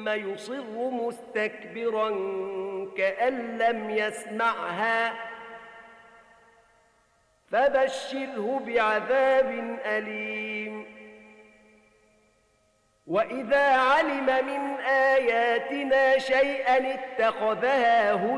ثم يصر مستكبرا كأن لم يسمعها فبشره بعذاب أليم. وإذا علم من آياتنا شيئا اتخذها هزوا